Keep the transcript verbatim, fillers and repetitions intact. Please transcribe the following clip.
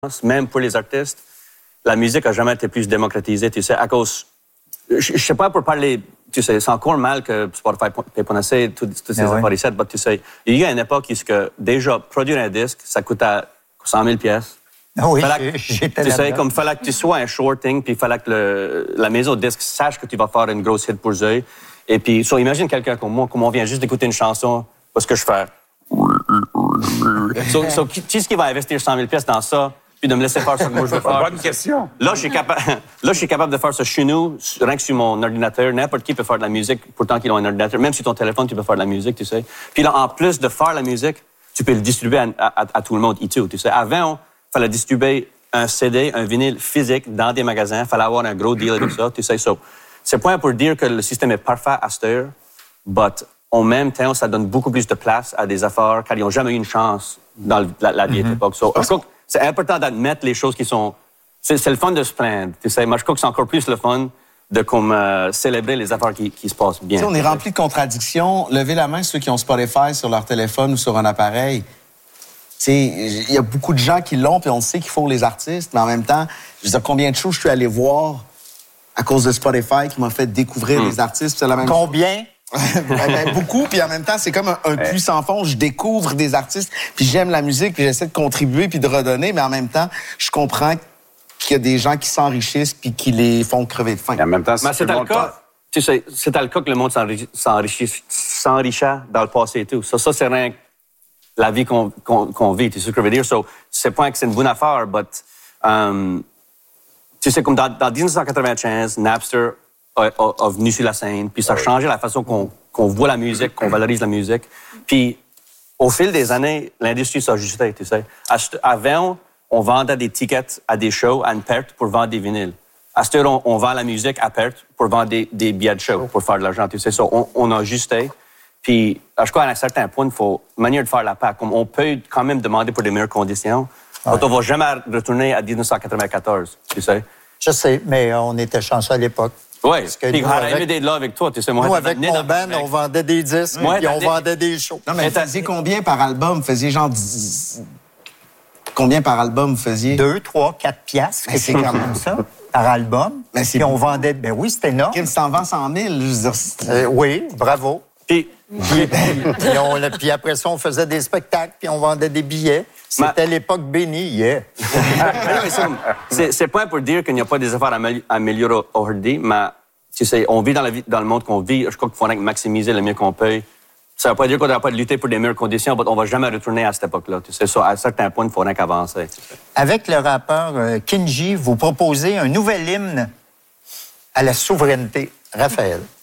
même pour les artistes, la musique a jamais été plus démocratisée, tu sais, à cause... Je, je sais pas pour parler, tu sais, c'est encore mal que Spotify paye pas assez, toutes ces ah affaires ici, mais tu sais, il y a une époque où que déjà produire un disque, ça coûtait cent mille pièces. Oui, que, j'étais tu là. sais, comme il fallait que tu sois un shorting, puis il fallait que le, la maison de disque sache que tu vas faire une grosse hit pour eux. Et puis, so, imagine quelqu'un comme moi, comme on vient juste d'écouter une chanson, parce que je fais... so, so, qui, qui est-ce qui va investir cent mille pièces dans ça, puis de me laisser faire ce que moi je veux faire? Bonne question. Là, je suis capable, là, je suis capable de faire ça chez nous, rien que sur mon ordinateur. N'importe qui peut faire de la musique, pourtant qu'ils ont un ordinateur. Même sur ton téléphone, tu peux faire de la musique, tu sais. Puis là, en plus de faire la musique, tu peux le distribuer à, à, à tout le monde, et tout, tu sais. Avant, il fallait distribuer un C D, un vinyle physique dans des magasins. Il fallait avoir un gros deal avec ça, tu sais. So, c'est point pour dire que le système est parfait à cette heure, but en même temps, ça donne beaucoup plus de place à des affaires car ils n'ont jamais eu une chance dans la, la vieille mm-hmm. époque. So, je crois que c'est important d'admettre les choses qui sont... C'est, c'est le fun de se plaindre, tu sais. Moi, je crois que c'est encore plus le fun de comme, euh, célébrer les affaires qui, qui se passent bien. T'sais, on est rempli de contradictions. Levez la main ceux qui ont Spotify sur leur téléphone ou sur un appareil. Il y a beaucoup de gens qui l'ont, puis on sait qu'il faut les artistes, mais en même temps, je veux dire, combien de choses je suis allé voir à cause de Spotify qui m'a fait découvrir mm. les artistes. C'est la même Combien? ben, ben, beaucoup, puis en même temps, c'est comme un, un puits sans fond. Je découvre des artistes, puis j'aime la musique, puis j'essaie de contribuer, puis de redonner, mais en même temps, je comprends qu'il y a des gens qui s'enrichissent, puis qui les font crever de faim. Et en même temps, mais c'est le cas. Tu sais, c'est le cas que le monde s'enrichit, s'enrichit dans le passé et tout. Ça, ça c'est rien que la vie qu'on qu'on, qu'on vit. Tu sais ce que je veux dire? So, c'est pas que c'est une bonne affaire, but um, tu sais, comme dans, dans dix-neuf cent quatre-vingt-quinze, Napster a, a, a venu sur la scène, puis ça a changé la façon qu'on, qu'on voit la musique, qu'on valorise la musique. Puis, au fil des années, l'industrie s'est ajustée, tu sais. Avant, on vendait des tickets à des shows à une perte pour vendre des vinyles. À cette heure, on, on vend la musique à perte pour vendre des, des billets de show, pour faire de l'argent, tu sais. So, on, on a ajusté. Puis, je crois qu'à un certain point, il faut une manière de faire la paix. Comme on peut quand même demander pour des meilleures conditions, ouais. on ne va jamais retourner à dix-neuf cent quatre-vingt-quatorze, tu sais. Je sais, mais on était chanceux à l'époque. Oui, puis j'aurais aimé d'être là avec toi, tu sais. Moi, nous, avec mon band, on vendait des disques, oui, puis on vendait des shows. Non, mais vous faisiez combien par album? Vous faisiez genre... dix... Combien par album vous faisiez? Deux, trois, quatre piastres. C'est quand même ça, par album. Mais puis on vendait... Ben oui, c'était énorme. Kim, t'en vends cent mille, je veux dire... Euh, oui, bravo. Puis... Puis, puis, on, puis après ça, on faisait des spectacles, puis on vendait des billets. C'était Ma... l'époque bénie, yeah. c'est, c'est pas pour dire qu'il n'y a pas des affaires à améliorer aujourd'hui, mais tu sais, on vit dans, la vie, dans le monde qu'on vit. Je crois qu'il faudrait maximiser le mieux qu'on peut. Ça ne veut pas dire qu'on ne doit pas lutter pour des meilleures conditions, mais on ne va jamais retourner à cette époque-là. Tu sais, ça, à un certain point, il faudrait qu'avancer. Tu sais. Avec le rappeur euh, Kinji, vous proposez un nouvel hymne à la souveraineté. Raphaël.